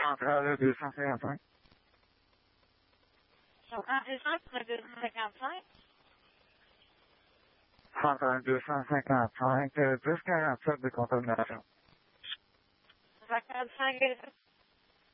centrale 255. Centrale 255. Centrale 255, 1047 de contamination. 55.